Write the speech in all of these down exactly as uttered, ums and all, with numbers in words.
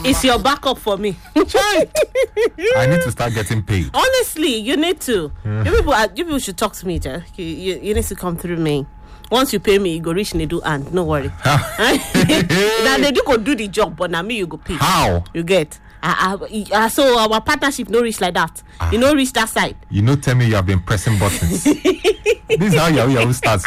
It's your backup for me. I need to start getting paid. Honestly, you need to. Mm. You people, are, you people should talk to me, Joe. You, you, you need to come through me. Once you pay me, you go reach Nedu and no worry. Now Nedu go do the job, but now me you go pay. How? You get? Uh, uh, uh, so our partnership no reach like that. Ah. You no reach that side. You know, tell me you have been pressing buttons. This is how Yahoo Yahoo starts.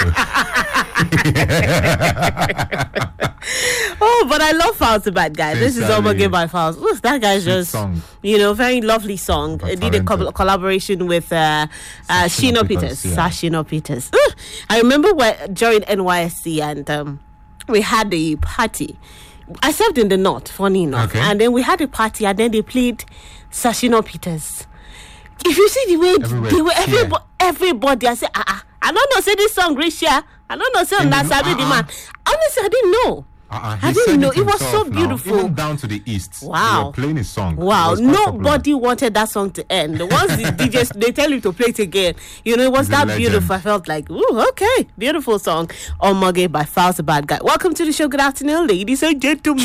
Oh, but I love Fowls the Bad Guy. This is Omoge by Fowls. Ooh, that guy's just, song. you know, very lovely song. He did a co- collaboration with uh, uh, Shino Peters. Peters. Yeah. Shino Peters. Ooh, I remember when, during N Y S C and um, we had a party. I served in the north, funny enough. Okay. And then we had a party and then they played Sashino Peters. If you see the way Everywhere. they were, everybody, everybody, I said, ah, ah, I don't know, say this song, Risha. I don't know, say that's uh-uh. the man. Honestly, I didn't know. Uh-uh. I didn't know. It, it was so beautiful. Now, even down to the east. Wow. They were playing his song. Wow. Nobody popular. wanted that song to end. Once the D Js, they tell you to play it again. You know, it was He's that beautiful. I felt like, ooh, okay. Beautiful song. Omoge by Fowls the Bad Guy. Welcome to the show. Good afternoon, ladies and gentlemen.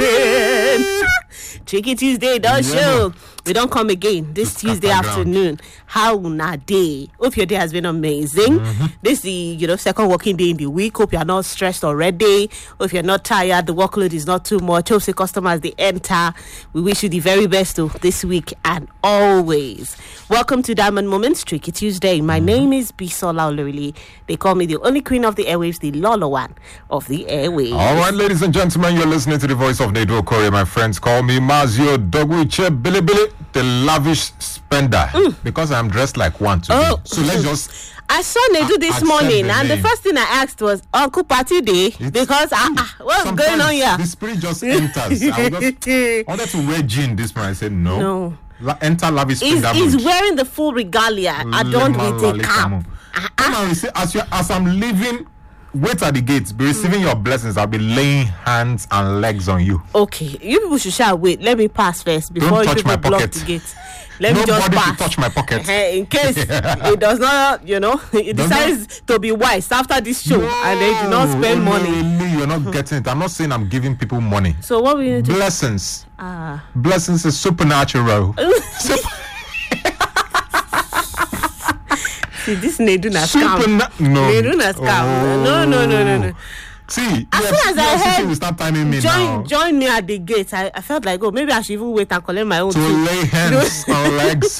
Tricky Tuesday, the yeah. show. We don't come again this Tuesday afternoon. How na day? Hope your day has been amazing. Mm-hmm. This is the you know second working day in the week. Hope you're not stressed already. Hope you're not tired. The workload is not too much. Hope the customers they enter. We wish you the very best of this week and always. Welcome to Diamond Moments, Tricky Tuesday. My mm-hmm. name is Bisola Olorili. They call me the only queen of the airwaves, the Lolo one of the airwaves. All right, ladies and gentlemen, you're listening to the voice of Nedu Okorie. My friends call me Mazio Dogwiche Billy Billy, the lavish spender, mm. because I'm dressed like one today. Oh. So let's just. I saw Nedu this morning, the and name. the first thing I asked was Uncle Party Day, it's, because uh, uh, what's going on here? The spirit just enters. I, just, I wanted to wear jean this morning. I said no. No. La- enter lavish spender. He's, he's wearing the full regalia. Adorned with a cap. Uh, uh. Say, as, as I'm leaving. Wait at the gates, be receiving mm. your blessings. I'll be laying hands and legs on you. Okay, you people should shall wait. Let me pass first before you people block the gate. Let Nobody me just pass. touch my pocket. In case it does not, you know, it does decides not? to be wise after this show no, and they do not spend oh, money. No, you're not getting it. I'm not saying I'm giving people money. So what will you do? Blessings. Ah. Blessings is supernatural. Super- See, this Nedu na scam. Na- no. Nedu na scam. Oh. No, no, no, no, no. See, as soon as I heard, will start timing me join, now. join me at the gate. I, I felt like, oh, maybe I should even wait and collect my own. To too. lay hands on legs.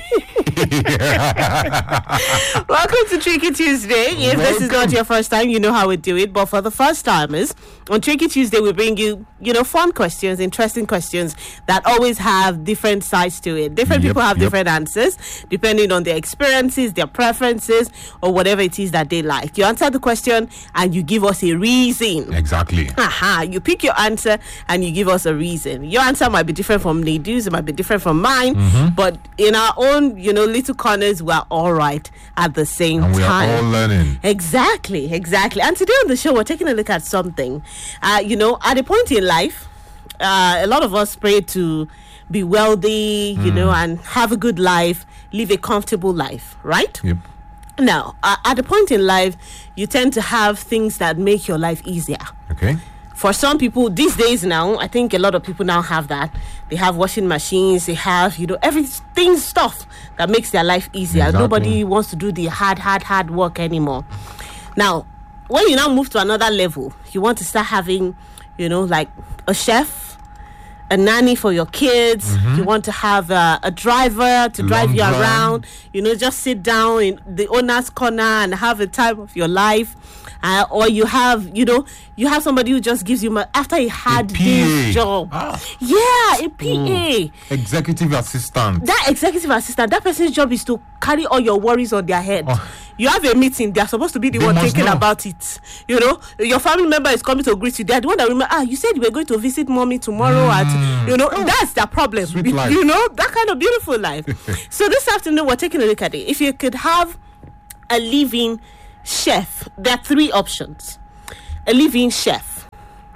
Welcome to Tricky Tuesday. If Welcome. This is not your first time, you know how we do it. But for the first timers, on Tricky Tuesday, we bring you, you know, fun questions, interesting questions that always have different sides to it. Different yep, people have yep. different answers, depending on their experiences, their preferences, or whatever it is that they like. You answer the question and you give us a reason. Exactly. Aha. You pick your answer and you give us a reason. Your answer might be different from Nedu's, it might be different from mine, mm-hmm. but in our own, you know, little corners, we're all right at the same and we time. We are all learning. Exactly, exactly. And today on the show, we're taking a look at something. Uh, you know, at a point in life, uh, a lot of us pray to be wealthy, you mm. know, and have a good life, live a comfortable life, right? Yep. Now, uh, at a point in life, you tend to have things that make your life easier. Okay. For some people, these days now, I think a lot of people now have that. They have washing machines, they have, you know, everything, stuff that makes their life easier. Exactly. Nobody wants to do the hard, hard, hard work anymore. Now, when you now move to another level, you want to start having, you know, like a chef, a nanny for your kids. Mm-hmm. You want to have a, a driver to drive Long you drive. around. You know, just sit down in the owner's corner and have a time of your life. Uh, or you have, you know, you have somebody who just gives you money after a hard day's job. Ah. Yeah, a P A. Mm. Executive assistant. That executive assistant, that person's job is to carry all your worries on their head. Oh. You have a meeting, they're supposed to be the they one thinking know. about it. You know, your family member is coming to greet you. They're the one that remember, ah, you said you were going to visit mommy tomorrow mm. at, you know, oh. that's their problem. Sweet life. You know, that kind of beautiful life. So this afternoon, we're taking a look at it. If you could have a living chef, there are three options. A living chef,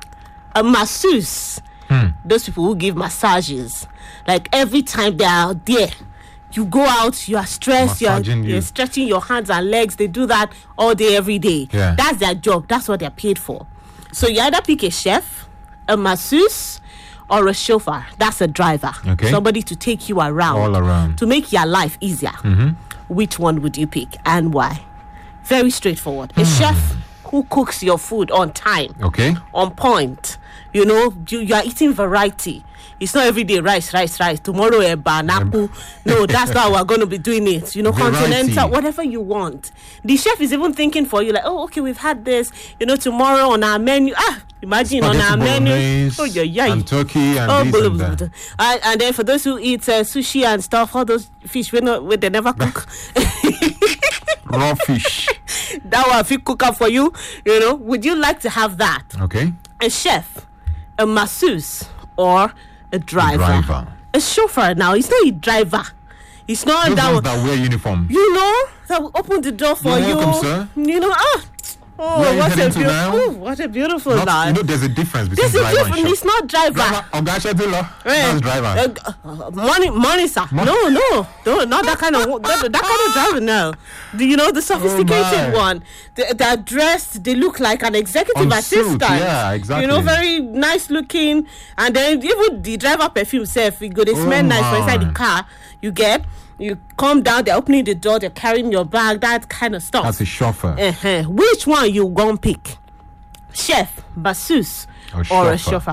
a masseuse, hmm. those people who give massages. Like every time they are there, you go out, you are stressed, you are, you. you're stretching your hands and legs. They do that all day, every day. Yeah. That's their job. That's what they're paid for. So you either pick a chef, a masseuse, or a chauffeur? That's a driver. Okay. Somebody to take you around. All around. To make your life easier. Mm-hmm. Which one would you pick and why? Very straightforward. A chef who cooks your food on time. Okay. On point. You know, you, you are eating variety. It's not every day rice, rice, rice. Tomorrow a banapu. No, that's not how we're going to be doing it. You know, Variety. Continental, whatever you want. The chef is even thinking for you, like, oh, okay, we've had this. You know, tomorrow on our menu. Ah, imagine Spaghetti on our menu. bolognese Oh, yeah, yeah. and turkey and Oh, this blah, and blah, that. blah. And, and then for those who eat uh, sushi and stuff, all those fish, we know, where they never cook. Raw fish. That one, if you cook up for you, you know, would you like to have that? Okay. A chef, a masseuse, or a driver? Driver. A chauffeur now. It's not a driver. It's not Those that ones one. that wear uniform. You know, that will open the door for You're you. welcome, sir. You know, ah. Oh, Where are you what a, heading to now? beautiful, what a beautiful Not, life. you know, there's a difference between This is driver different. and It's chauffeur. not driver. Driver, Oga Shedula, that's driver. Uh, uh, money, money, sir. Mon- no, no, no, not that kind of that, that kind of driver. No, do you know the sophisticated my. one? They, they're dressed. They look like an executive On suit, assistant. yeah, exactly. You know, very nice looking, and then even the driver perfume self, you go. They smell Oh, nice for inside the my. car. You get. You come down. They're opening the door. They're carrying your bag. That kind of stuff. That's a chauffeur. Uh-huh. Which one you gonna pick? Chef, masseuse, Or or a chauffeur. chauffeur?